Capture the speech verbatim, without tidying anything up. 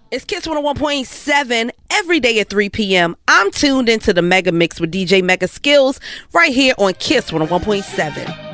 It's Kiss one oh one point seven every day at three p.m. I'm tuned into the Mega Mix with D J Mega Skills right here on Kiss one oh one point seven.